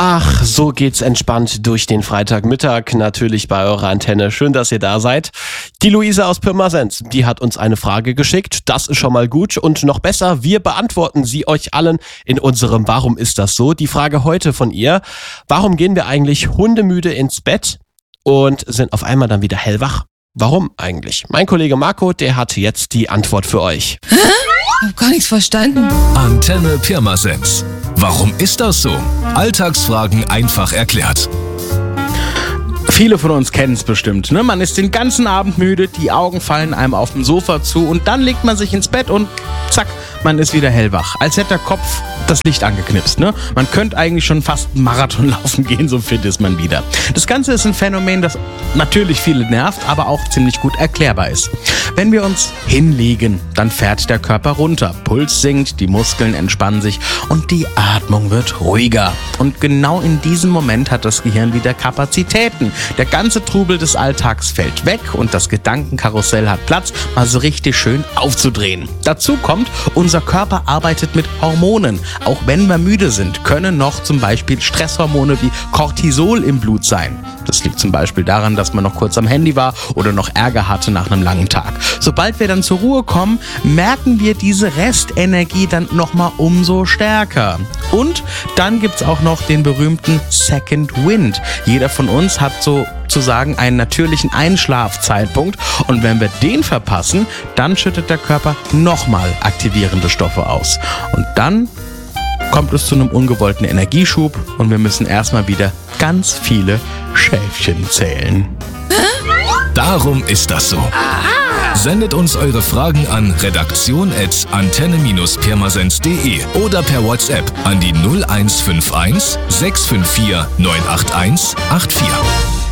Ach, so geht's entspannt durch den Freitagmittag, natürlich bei eurer Antenne. Schön, dass ihr da seid. Die Luise aus Pirmasens, die hat uns eine Frage geschickt. Das ist schon mal gut und noch besser, wir beantworten sie euch allen in unserem Warum ist das so? Die Frage heute von ihr: Warum gehen wir eigentlich hundemüde ins Bett und sind auf einmal dann wieder hellwach? Warum eigentlich? Mein Kollege Marco, der hat jetzt die Antwort für euch. Ich hab gar nichts verstanden. Antenne Pirmasens. Warum ist das so? Alltagsfragen einfach erklärt. Viele von uns kennen es bestimmt, ne? Man ist den ganzen Abend müde, die Augen fallen einem auf dem Sofa zu und dann legt man sich ins Bett und zack, man ist wieder hellwach. Als hätte der Kopf das Licht angeknipst, ne? Man könnte eigentlich schon fast einen Marathon laufen gehen, so fit ist man wieder. Das Ganze ist ein Phänomen, das natürlich viele nervt, aber auch ziemlich gut erklärbar ist. Wenn wir uns hinlegen, dann fährt der Körper runter, Puls sinkt, die Muskeln entspannen sich und die Atmung wird ruhiger. Und genau in diesem Moment hat das Gehirn wieder Kapazitäten. Der ganze Trubel des Alltags fällt weg und das Gedankenkarussell hat Platz, mal so richtig schön aufzudrehen. Dazu kommt, unser Körper arbeitet mit Hormonen. Auch wenn wir müde sind, können noch zum Beispiel Stresshormone wie Cortisol im Blut sein. Das liegt zum Beispiel daran, dass man noch kurz am Handy war oder noch Ärger hatte nach einem langen Tag. Sobald wir dann zur Ruhe kommen, merken wir diese Restenergie dann nochmal umso stärker. Und dann gibt's auch noch den berühmten Second Wind. Jeder von uns hat sozusagen einen natürlichen Einschlafzeitpunkt und wenn wir den verpassen, dann schüttet der Körper nochmal aktivierende Stoffe aus. Und dann kommt es zu einem ungewollten Energieschub und wir müssen erstmal wieder ganz viele Schäfchen zählen. Darum ist das so. Sendet uns eure Fragen an redaktion@antenne-pirmasens.de oder per WhatsApp an die 0151 654 981 84.